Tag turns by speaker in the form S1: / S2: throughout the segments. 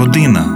S1: година.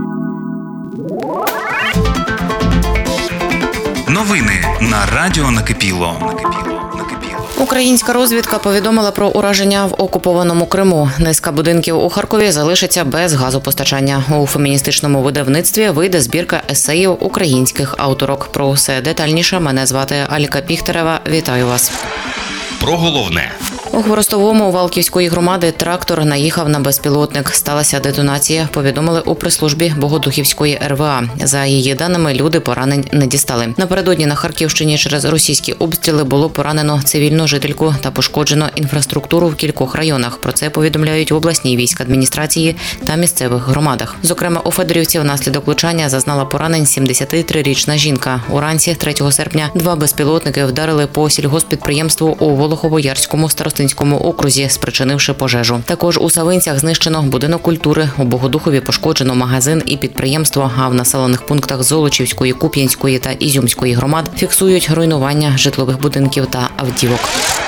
S1: Новини на Радіо Накипіло.
S2: Українська розвідка повідомила про ураження в окупованому Криму. Низка будинків у Харкові залишиться без газопостачання. У феміністичному видавництві вийде збірка есеїв українських авторок. Про все детальніше. Мене звати Аліка Піхтерева. Вітаю вас.
S1: Про головне.
S2: У Хворостовому Валківської громади трактор наїхав на безпілотник. Сталася детонація, повідомили у прес-службі Богодухівської РВА. За її даними, люди поранень не дістали. Напередодні на Харківщині через російські обстріли було поранено цивільну жительку та пошкоджено інфраструктуру в кількох районах. Про це повідомляють в обласній військадміністрації та місцевих громадах. Зокрема, у Федорівці внаслідок влучання зазнала поранень 73-річна жінка. Уранці 3 серпня 2 безпілотники вдарили по сільгосппідприємству у Волохово-Ярському Старостинському окрузі, спричинивши пожежу. Також у Савинцях знищено будинок культури, у Богодухові пошкоджено магазин і підприємство, а в населених пунктах Золочівської, Куп'янської та Ізюмської громад фіксують руйнування житлових будинків та автівок.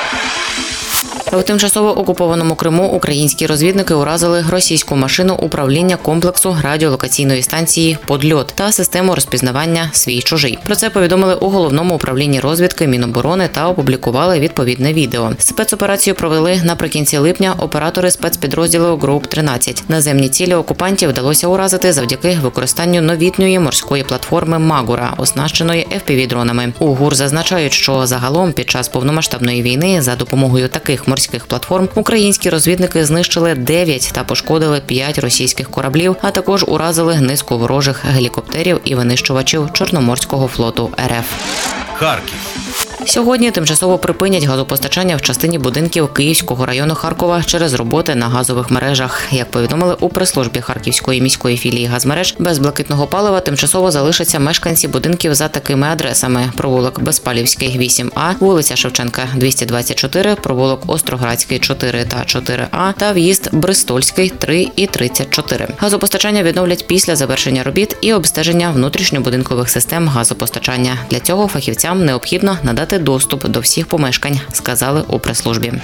S2: У тимчасово окупованому Криму українські розвідники уразили російську машину управління комплексу радіолокаційної станції «Подльот» та систему розпізнавання «Свій-чужий». Про це повідомили у Головному управлінні розвідки Міноборони та опублікували відповідне відео. Спецоперацію провели наприкінці липня оператори спецпідрозділу ГРУП-13. Наземні цілі окупантів вдалося уразити завдяки використанню новітньої морської платформи «Магура», оснащеної FPV-дронами. У ГУР зазначають, що загалом під час повномасштабної війни за допомогою таких морських платформ українські розвідники знищили 9 та пошкодили 5 російських кораблів, а також уразили низку ворожих гелікоптерів і винищувачів Чорноморського флоту РФ.
S1: Харків.
S2: Сьогодні тимчасово припинять газопостачання в частині будинків Київського району Харкова через роботи на газових мережах. Як повідомили у прес-службі Харківської міської філії «Газмереж», без блакитного палива тимчасово залишаться мешканці будинків за такими адресами: провулок Безпалівський, 8А, вулиця Шевченка, 224, провулок Остроградський, 4 та 4А та в'їзд Бристольський, 3 і 34. Газопостачання відновлять після завершення робіт і обстеження внутрішньобудинкових систем газопостачання. Для цього фахівцям необхідно надати доступ до всіх помешкань, сказали у прес-службі.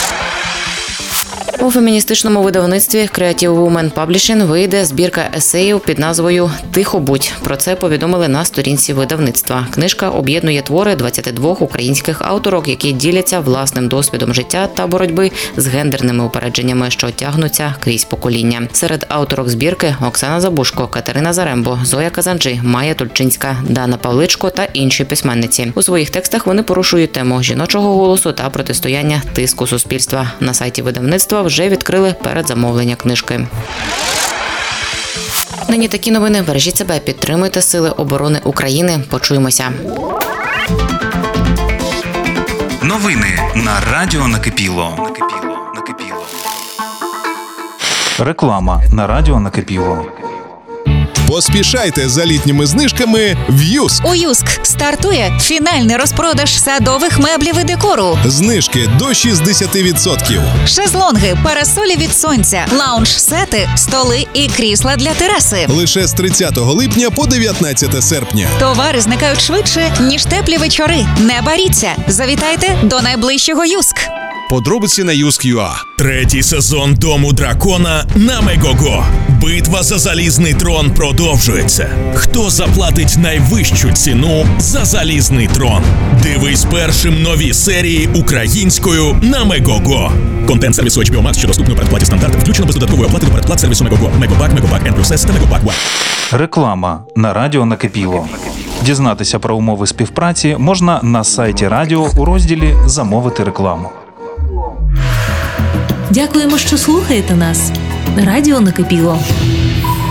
S2: У феміністичному видавництві Creative Women Publishing вийде збірка есеїв під назвою «Тихо будь». Про це повідомили на сторінці видавництва. Книжка об'єднує твори 22 українських авторок, які діляться власним досвідом життя та боротьби з гендерними упередженнями, що тягнуться крізь покоління. Серед авторок збірки Оксана Забушко, Катерина Зарембо, Зоя Казанджи, Майя Тульчинська, Дана Павличко та інші письменниці. У своїх текстах вони порушують тему жіночого голосу та протистояння тиску суспільства. На сайті видавництва вже відкрили передзамовлення книжки. Нині такі новини. Бережіть себе, підтримуйте Сили оборони України. Почуємося.
S1: Новини на Радіо Накипіло.
S3: Реклама на Радіо Накипіло.
S4: Поспішайте за літніми знижками в Юск.
S5: У Юск стартує фінальний розпродаж садових меблів і декору.
S4: Знижки до 60%.
S5: Шезлонги, парасолі від сонця, лаунж-сети, столи і крісла для тераси.
S4: Лише з 30 липня по 19 серпня.
S5: Товари зникають швидше, ніж теплі вечори. Не боріться. Завітайте до найближчого Юск.
S4: Подробиці на Юск.ua.
S6: Третій сезон Дому дракона на Мегого. Битва за залізний трон продовжується. Хто заплатить найвищу ціну за залізний трон? Дивись першим нові серії українською на Мегого. Контент сервісу HBO Max, що доступний у передплаті стандарт, включено без додаткової оплати до передплат сервісу Мегого. Мегобак, N+S та Мегобак One.
S3: Реклама на Радіо Накипіло. Дізнатися про умови співпраці можна на сайті радіо у розділі «Замовити рекламу».
S7: Дякуємо, що слухаєте нас. Радіо Накипіло.